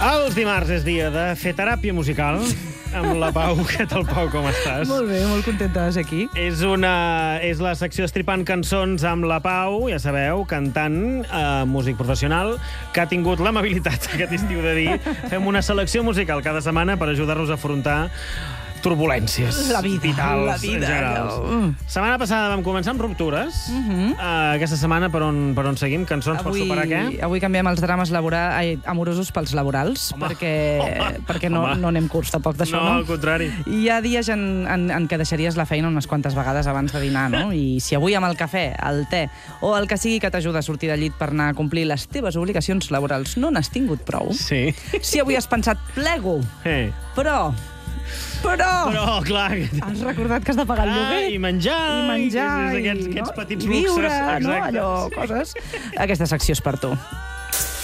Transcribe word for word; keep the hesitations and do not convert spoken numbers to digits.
Els dimarts és dia de fer teràpia musical amb la Pau. Què tal, Pau, com estàs? Molt bé, molt contenta de ser aquí. És, una, és la secció Estripant cançons amb la Pau, ja sabeu, cantant, eh, músic professional, que ha tingut l'amabilitat aquest estiu de dir fem una selecció musical cada setmana per ajudar-nos a afrontar turbulències la vida, vitals la vida, generals. no. Setmana passada vam començar amb ruptures. Uh -huh. uh, aquesta setmana per on, per on seguim? Cançons avui, per superar què? Avui canviem els drames labora... ai, amorosos pels laborals, home, perquè, home, perquè no, home. no anem curts tampoc d'això, no? No, al contrari. Hi ha dies en, en, en què deixaries la feina unes quantes vegades abans de dinar, no? I si avui amb el cafè, el te o el que sigui que t'ajuda a sortir del llit per anar a complir les teves obligacions laborals no n'has tingut prou, sí. si avui has pensat plego, Eh. però... Però... Però, clar... Has recordat que has de pagar el lloguer? Ah, i menjar... I menjar, i, aquests, i, aquests no? petits I viure, luxes. no? Allò, coses... Aquesta secció és per tu.